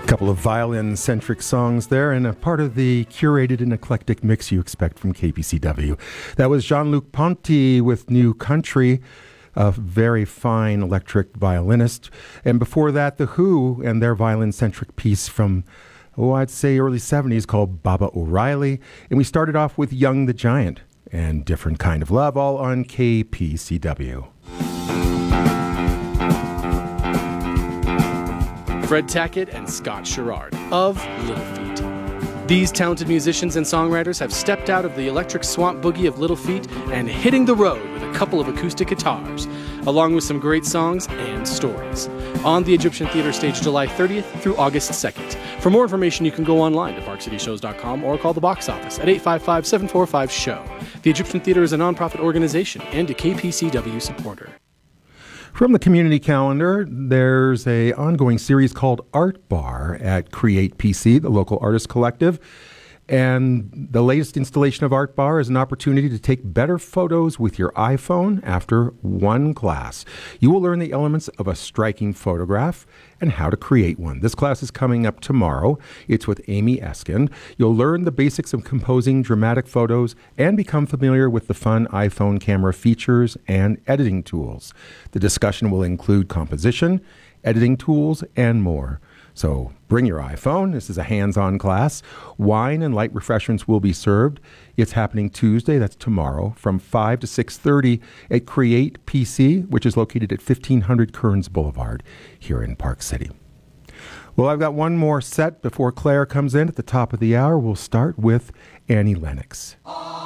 Couple of violin-centric songs there, and a part of the curated and eclectic mix you expect from KPCW. That was Jean-Luc Ponty with New Country, a very fine electric violinist. And before that, The Who and their violin-centric piece from, I'd say early 70s called Baba O'Reilly. And we started off with Young the Giant and Different Kind of Love, all on KPCW. Fred Tackett and Scott Sherrard of Little Feat. These talented musicians and songwriters have stepped out of the electric swamp boogie of Little Feat and hitting the road with a couple of acoustic guitars, along with some great songs and stories, on the Egyptian Theater stage July 30th through August 2nd. For more information, you can go online to parkcityshows.com or call the box office at 855-745-SHOW. The Egyptian Theater is a nonprofit organization and a KPCW supporter. From the community calendar, there's an ongoing series called Art Bar at Create PC, the local artist collective. And the latest installation of Art Bar is an opportunity to take better photos with your iPhone after one class. You will learn the elements of a striking photograph and how to create one. This class is coming up tomorrow. It's with Amy Eskind. You'll learn the basics of composing dramatic photos and become familiar with the fun iPhone camera features and editing tools. The discussion will include composition, editing tools, and more. So bring your iPhone. This is a hands-on class. Wine and light refreshments will be served. It's happening Tuesday, that's tomorrow, from 5 to 6:30 at Create PC, which is located at 1500 Kearns Boulevard here in Park City. Well, I've got one more set before Claire comes in at the top of the hour. We'll start with Annie Lennox.